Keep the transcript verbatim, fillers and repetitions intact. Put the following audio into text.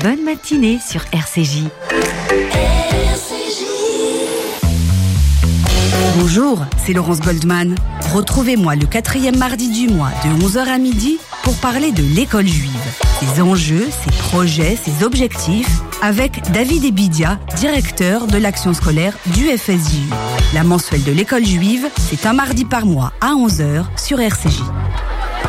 bonne matinée sur R C J. Bonjour, c'est Laurence Goldman. Retrouvez-moi le quatrième mardi du mois de onze heures à midi pour parler de l'école juive, ses enjeux, ses projets, ses objectifs, avec David Ebidia, directeur de l'action scolaire du F S J U. La mensuelle de l'école juive, c'est un mardi par mois à onze heures sur R C J.